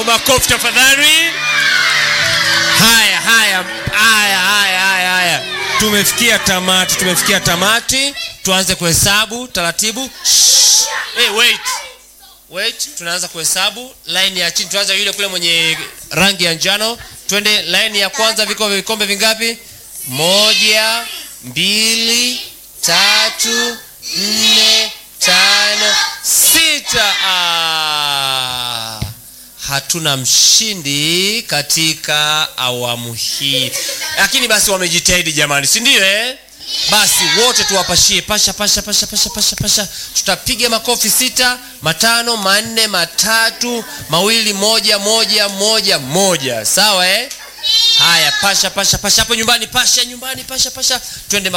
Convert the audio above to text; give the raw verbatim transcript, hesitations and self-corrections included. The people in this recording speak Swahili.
Wow, makofi tafadhali. Haya, haya, haya, haya, haya, haya. Tumefikia tamati, tumefikia tamati. Tuanze kuhesabu taratibu. Hey, wait. Wait, tunaanza kuhesabu. Line ya chini tuanza yule kule mwenye rangi ya njano. Twende line ya kwanza, vikombe vikombe vingapi? Moja, mbili, tatu, nne, tano, sita. Ah, hatuna mshindi katika awamu hii. Lakini basi wamejitahidi jamani, si ndio eh? Basi wote tuwapashie pasha pasha pasha pasha pasha pasha. Tutapiga makofi sita, matano, manne, matatu, mawili, moja, moja, moja, moja. Sawa eh? Haya, pasha pasha pasha hapo nyumbani, pasha nyumbani, pasha pasha. Twende.